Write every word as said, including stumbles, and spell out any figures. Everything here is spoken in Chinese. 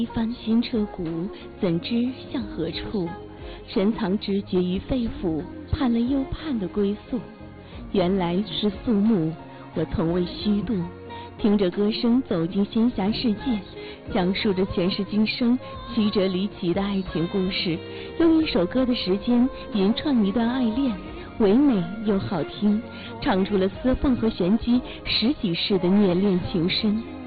一番新彻骨，怎知向何处？深藏直觉于肺腑，盼了又盼的归宿。原来是肃穆，我从未虚度。听着歌声走进仙侠世界，讲述着前世今生曲折离奇的爱情故事，用一首歌的时间吟唱一段爱恋，唯美又好听，唱出了司凤和玄机十几世的虐恋情深。